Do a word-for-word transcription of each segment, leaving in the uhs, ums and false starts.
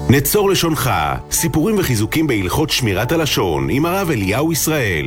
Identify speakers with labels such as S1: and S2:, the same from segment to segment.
S1: נצור לשונך, סיפורים וחיזוקים בהלכות שמירת הלשון עם הרב אליהו ישראל.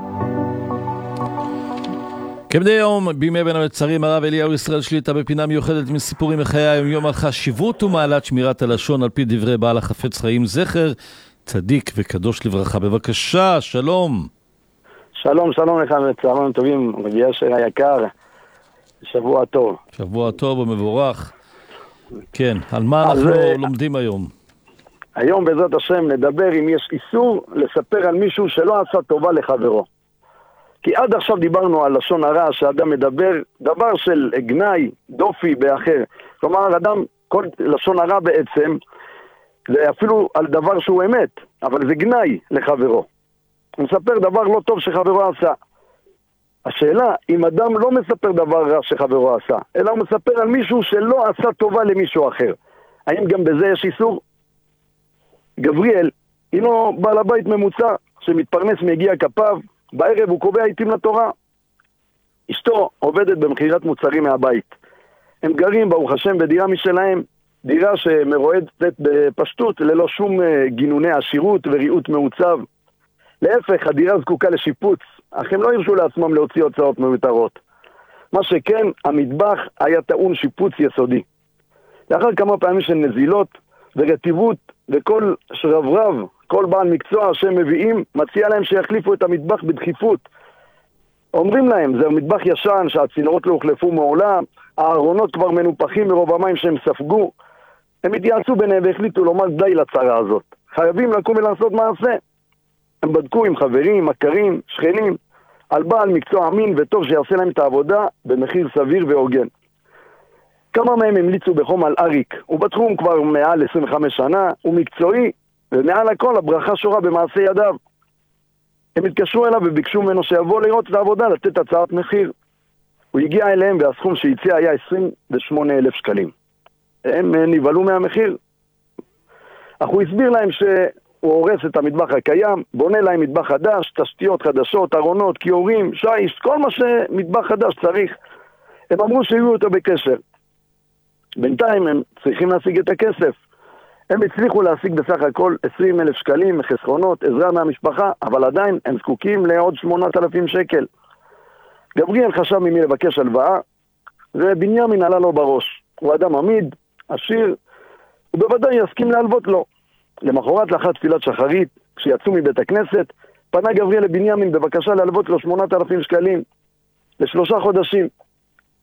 S2: כמדי יום, בימי בין המצרים, הרב אליהו ישראל שליטה בפינה מיוחדת מסיפורים מחיי היום-יום על חשיבות ומעלת שמירת הלשון על פי דברי בעל החפץ חיים זכר, צדיק וקדוש לברכה. בבקשה, שלום.
S3: שלום, שלום לך וצהריים טובים, רבי אשר היקר, שבוע טוב.
S2: שבוע טוב ומבורך. כן, על מה אנחנו
S3: אז,
S2: לומדים היום?
S3: היום בעזרת השם נדבר אם יש איסור לספר על מישהו שלא עשה טובה לחברו. כי עד עכשיו דיברנו על לשון הרע, שאדם מדבר דבר של גנאי, דופי באחר. כלומר, אדם, כל לשון הרע בעצם, זה אפילו על דבר שהוא אמת, אבל זה גנאי לחברו. הוא מספר דבר לא טוב שחברו עשה. השאלה, אם אדם לא מספר דבר רע שחברו עשה, אלא הוא מספר על מישהו שלא עשה טובה למישהו אחר, האם גם בזה יש איסור? גבריאל, הינו בעל הבית ממוצע, שמתפרנס מהגיע כפיו, בערב הוא קובע עיתים לתורה. אשתו עובדת במחירת מוצרים מהבית. הם גרים, ברוך השם, בדירה משלהם, דירה שמרועדת בפשטות, ללא שום גינוני עשירות וריאות מעוצב. להפך, הדירה זקוקה לשיפוץ, אך הם לא הרשו לעצמם להוציא הוצאות מיותרות. מה שכן, המטבח היה טעון שיפוץ יסודי. לאחר כמה פעמים של נזילות ורטיבות, וכל שרברב, כל בעל מקצוע שהם מביאים, מציע להם שיחליפו את המטבח בדחיפות. אומרים להם, זה מטבח ישן שהצינורות לא הוחלפו מעולם, הארונות כבר מנופחים מרוב המים שהם ספגו. הם התייעצו ביניהם והחליטו לומר די לצרה הזאת. חייבים לקום ולעשות מעשה. הם בדקו עם חברים, מכרים, שכנים, על בעל מקצוע אמין וטוב שיעשה להם את העבודה במחיר סביר והוגן. כמה מהם המליצו בחום על אריק, הוא בתחום כבר מעל עשרים וחמש שנה, הוא מקצועי, ומעל הכל הברכה שורה במעשה ידיו. הם התקשרו אליו וביקשו ממנו שיבוא לראות את העבודה, לתת הצעת מחיר. הוא הגיע אליהם והסכום שהציע היה עשרים ושמונה אלף שקלים. הם נבהלו מהמחיר. אך הוא הסביר להם שהוא הורס את המטבח הקיים, בונה להם מטבח חדש, תשתיות חדשות, ארונות, כיורים, שיש, כל מה שמטבח חדש צריך. הם אמרו שיהיו אותו בקשר. בינתיים הם צריכים להשיג את הכסף. הם הצליחו להשיג בסך הכל עשרים אלף שקלים, חסכונות, עזרה מהמשפחה, אבל עדיין הם זקוקים לעוד שמונת אלפים שקל. גבריאל חשב ממי לבקש הלוואה, ובנימין עלה לו בראש. הוא אדם עמיד, עשיר, הוא בוודאי יסכים להלוות לו. למחרת לאחר תפילת שחרית, כשיצאו מבית הכנסת, פנה גבריאל לבנימין בבקשה להלוות לו שמונת אלפים שקלים לשלושה חודשים.